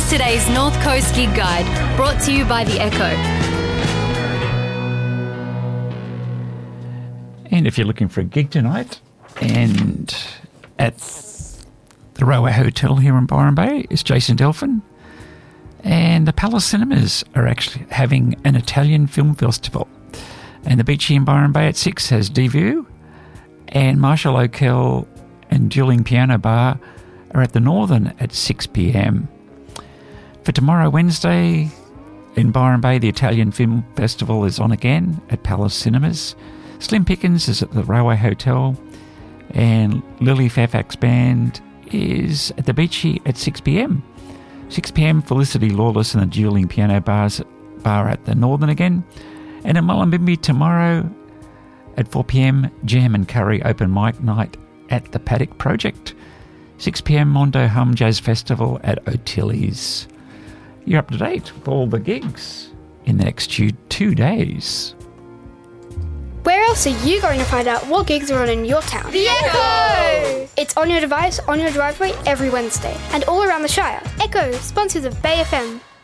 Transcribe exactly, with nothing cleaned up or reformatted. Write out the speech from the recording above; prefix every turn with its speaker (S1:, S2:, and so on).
S1: was today's North Coast Gig Guide, brought to you by The Echo.
S2: And if you're looking for a gig tonight, and at the Railway Hotel here in Byron Bay, it's Jason Delphin. And the Palace Cinemas are actually having an Italian film festival. And the Beachy in Byron Bay at six has D-View. And Marshall O'Kell and Dueling Piano Bar are at the Northern at six p.m. For tomorrow, Wednesday, in Byron Bay, the Italian Film Festival is on again at Palace Cinemas. Slim Pickens is at the Railway Hotel. And Lily Fairfax Band is at the Beachy at six p.m. six p.m, Felicity Lawless and the Dueling Piano Bars, Bar at the Northern again. And in Mullumbimby tomorrow at four p.m, Jam and Curry Open Mic Night at the Paddock Project. six p.m, Mondo Hum Jazz Festival at O'Tilly's. You're up to date with all the gigs in the next two, two days.
S3: Where else are you going to find out what gigs are on in your town?
S4: The Echo!
S3: It's on your device, on your driveway every Wednesday, and all around the Shire. Echo, sponsors of Bay F M.